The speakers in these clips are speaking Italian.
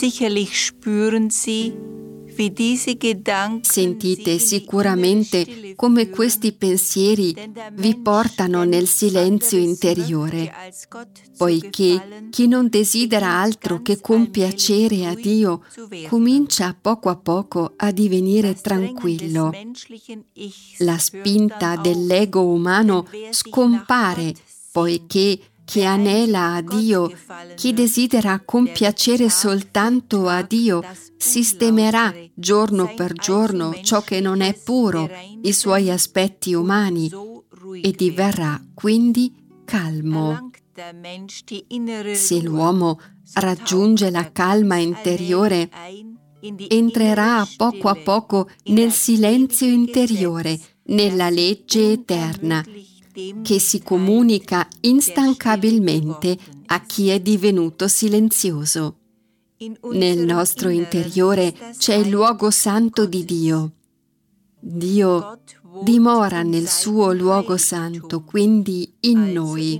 Sicherlich spüren Sie, wie diese Gedanken Sentite sicuramente come questi pensieri vi portano nel silenzio interiore, poiché chi non desidera altro che compiacere a Dio comincia a poco a divenire tranquillo. La spinta dell'ego umano scompare, poiché chi anela a Dio, chi desidera compiacere soltanto a Dio, sistemerà giorno per giorno ciò che non è puro, i suoi aspetti umani, e diverrà quindi calmo. Se l'uomo raggiunge la calma interiore, entrerà a poco nel silenzio interiore, nella legge eterna, che si comunica instancabilmente a chi è divenuto silenzioso. Nel nostro interiore c'è il luogo santo di Dio. Dio dimora nel suo luogo santo, quindi in noi.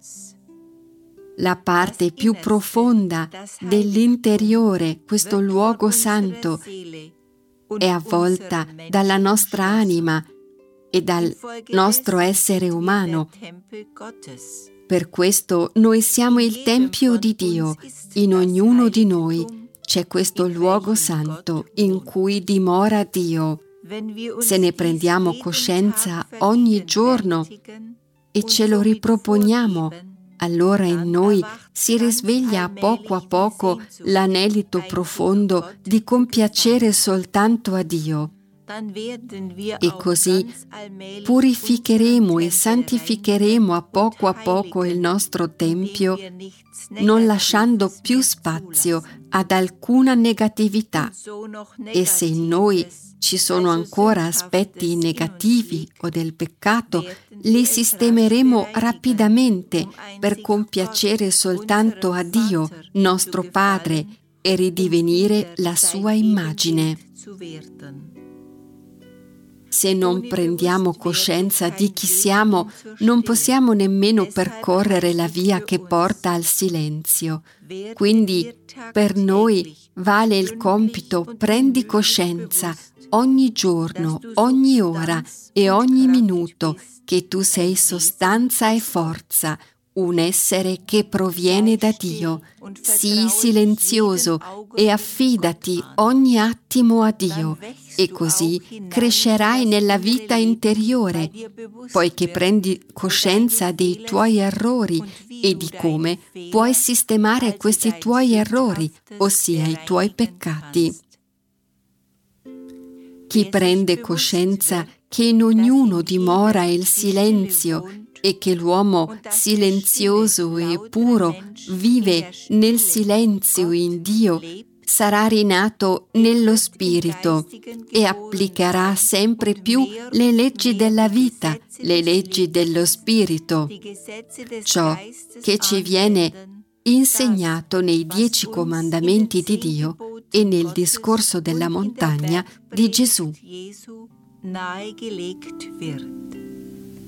La parte più profonda dell'interiore, questo luogo santo, è avvolta dalla nostra anima e dal nostro essere umano. Per questo noi siamo il Tempio di Dio. In ognuno di noi c'è questo luogo santo in cui dimora Dio. Se ne prendiamo coscienza ogni giorno e ce lo riproponiamo, allora in noi si risveglia a poco l'anelito profondo di compiacere soltanto a Dio. E così purificheremo e santificheremo a poco il nostro Tempio, non lasciando più spazio ad alcuna negatività. E se in noi ci sono ancora aspetti negativi o del peccato, li sistemeremo rapidamente per compiacere soltanto a Dio, nostro Padre, e ridivenire la sua immagine. Se non prendiamo coscienza di chi siamo, non possiamo nemmeno percorrere la via che porta al silenzio. Quindi per noi vale il compito: prendi coscienza ogni giorno, ogni ora e ogni minuto che tu sei sostanza e forza, un essere che proviene da Dio. Sii silenzioso e affidati ogni attimo a Dio, e così crescerai nella vita interiore, poiché prendi coscienza dei tuoi errori e di come puoi sistemare questi tuoi errori, ossia i tuoi peccati. Chi prende coscienza che in ognuno dimora il silenzio e che l'uomo silenzioso e puro vive nel silenzio in Dio, sarà rinato nello Spirito e applicherà sempre più le leggi della vita, le leggi dello Spirito, ciò che ci viene insegnato nei 10 comandamenti di Dio e nel discorso della montagna di Gesù. nahegelegt wird.